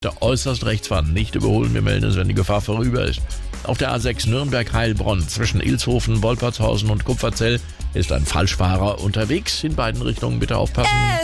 äußerst rechts fahren, nicht überholen. Wir melden es, wenn die Gefahr vorüber ist. Auf der A6 Nürnberg-Heilbronn zwischen Ilshofen, Wolpertshausen und Kupferzell ist ein Falschfahrer unterwegs. In beiden Richtungen bitte aufpassen.